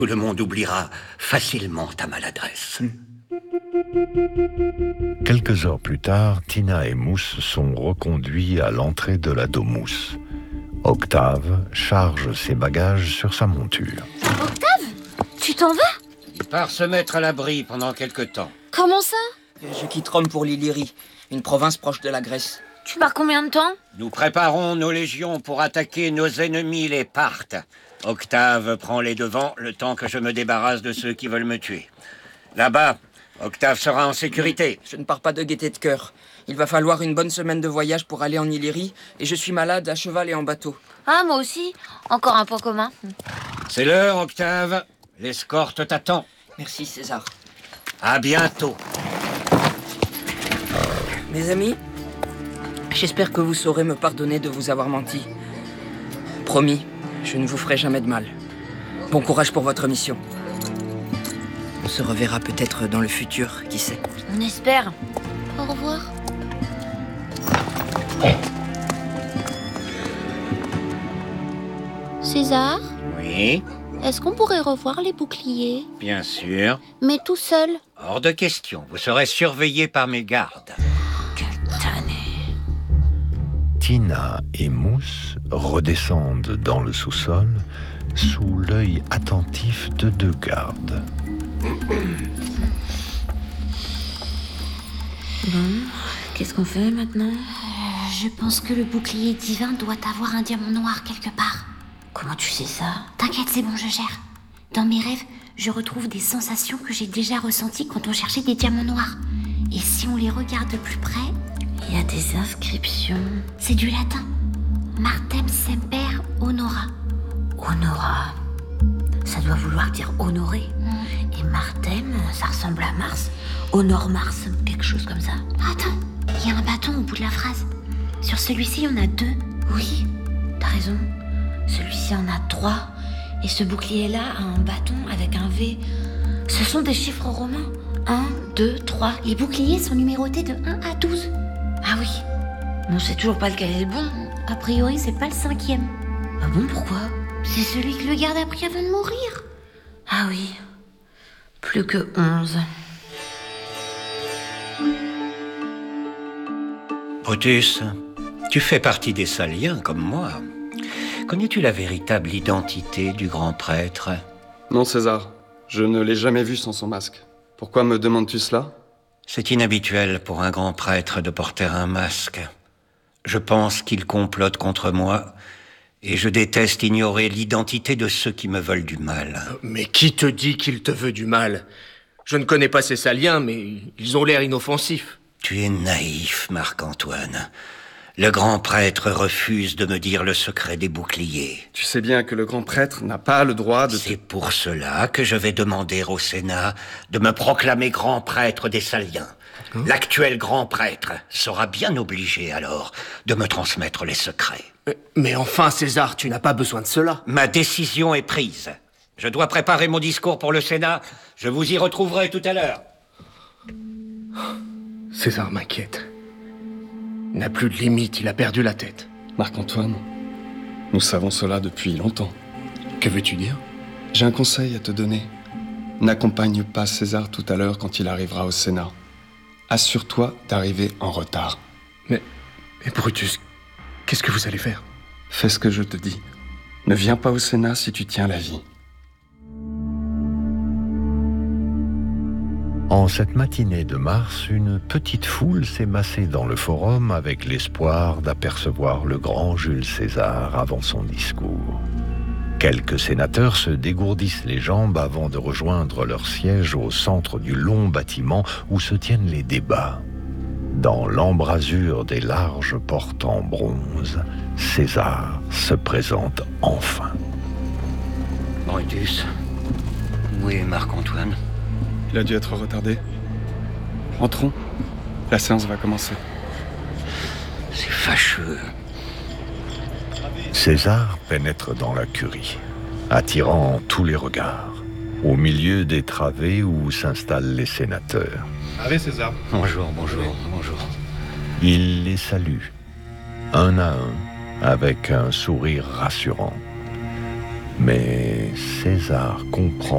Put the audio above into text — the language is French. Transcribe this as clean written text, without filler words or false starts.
Tout le monde oubliera facilement ta maladresse. Quelques heures plus tard, Tina et Mousse sont reconduits à l'entrée de la Domus. Octave charge ses bagages sur sa monture. Octave, tu t'en vas? Il part se mettre à l'abri pendant quelque temps. Comment ça? Je quitte Rome pour l'Illyrie, une province proche de la Grèce. Tu pars combien de temps? Nous préparons nos légions pour attaquer nos ennemis, les Parthes. Octave prend les devants le temps que je me débarrasse de ceux qui veulent me tuer. Là-bas, Octave sera en sécurité. Je ne pars pas de gaieté de cœur. Il va falloir une bonne semaine de voyage pour aller en Illyrie, et je suis malade à cheval et en bateau. Ah, moi aussi. Encore un point commun. C'est l'heure, Octave. L'escorte t'attend. Merci, César. À bientôt. Mes amis, j'espère que vous saurez me pardonner de vous avoir menti. Promis, je ne vous ferai jamais de mal. Bon courage pour votre mission. On se reverra peut-être dans le futur, qui sait. On espère. Au revoir. César, Oui, est-ce qu'on pourrait revoir les boucliers? bien sûr. Mais tout seul. Hors de question. Vous serez surveillé par mes gardes. Tina et Mousse redescendent dans le sous-sol sous l'œil attentif de deux gardes. Bon, qu'est-ce qu'on fait maintenant? Je pense que le bouclier divin doit avoir un diamant noir quelque part. Comment tu sais ça? T'inquiète, c'est bon, je gère. Dans mes rêves, je retrouve des sensations que j'ai déjà ressenties quand on cherchait des diamants noirs. Et si on les regarde de plus près, il y a des inscriptions. C'est du latin. Martem semper honora. Honora. Ça doit vouloir dire honorer. Et Martem, ça ressemble à Mars. Honore Mars, quelque chose comme ça. Attends, il y a un bâton au bout de la phrase. Sur celui-ci, il y en a 2. Oui, t'as raison. Celui-ci en a 3. Et ce bouclier-là a un bâton avec un V. Ce sont des chiffres romains. 1, 2, 3. Les boucliers sont numérotés de 1 à 12. Ah oui. On sait toujours pas lequel est le bon. A priori, c'est pas le 5e. Ah bon, pourquoi? C'est celui que le garde a pris avant de mourir. Ah oui. Plus que 11. Brutus, tu fais partie des Saliens comme moi. Connais-tu la véritable identité du grand prêtre? Non, César. Je ne l'ai jamais vu sans son masque. Pourquoi me demandes-tu cela? C'est inhabituel pour un grand prêtre de porter un masque. Je pense qu'il complote contre moi et je déteste ignorer l'identité de ceux qui me veulent du mal. Mais qui te dit qu'il te veut du mal? Je ne connais pas ces Saliens, mais ils ont l'air inoffensifs. Tu es naïf, Marc-Antoine. Le grand prêtre refuse de me dire le secret des boucliers. Tu sais bien que le grand prêtre n'a pas le droit de... C'est pour cela que je vais demander au Sénat de me proclamer grand prêtre des Saliens. L'actuel grand prêtre sera bien obligé alors de me transmettre les secrets. Mais enfin, César, tu n'as pas besoin de cela. Ma décision est prise. Je dois préparer mon discours pour le Sénat. Je vous y retrouverai tout à l'heure. César m'inquiète. Il n'a plus de limite, il a perdu la tête. Marc-Antoine, nous savons cela depuis longtemps. Que veux-tu dire? J'ai un conseil à te donner. N'accompagne pas César tout à l'heure quand il arrivera au Sénat. Assure-toi d'arriver en retard. Mais Brutus, qu'est-ce que vous allez faire? Fais ce que je te dis. Ne viens pas au Sénat si tu tiens la vie. En cette matinée de mars, une petite foule s'est massée dans le forum avec l'espoir d'apercevoir le grand Jules César avant son discours. Quelques sénateurs se dégourdissent les jambes avant de rejoindre leur siège au centre du long bâtiment où se tiennent les débats. Dans l'embrasure des larges portes en bronze, César se présente enfin. Brutus. Oui, Marc-Antoine. Il a dû être retardé. Entrons. La séance va commencer. C'est fâcheux. César pénètre dans la curie, attirant tous les regards, au milieu des travées où s'installent les sénateurs. Allez, César. Bonjour. Il les salue, un à un, avec un sourire rassurant. Mais César comprend